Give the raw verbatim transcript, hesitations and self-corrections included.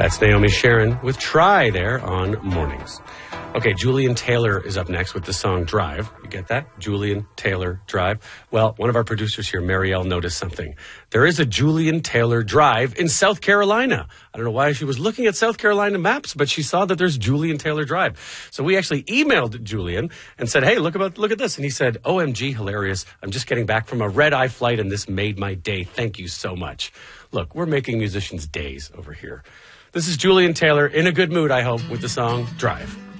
That's Naomi Sharon with Try there on Mornings. Okay, Julian Taylor is up next with the song Drive. You get that? Julian Taylor Drive. Well, one of our producers here, Marielle, noticed something. There is a Julian Taylor Drive in South Carolina. I don't know why she was looking at South Carolina maps, but she saw that there's Julian Taylor Drive. So we actually emailed Julian and said, hey, look about look at this. And he said, O M G, hilarious. I'm just getting back from a red-eye flight, and this made my day. Thank you so much. Look, we're making musicians' days over here. This is Julian Taylor in a good mood, I hope, with the song Drive.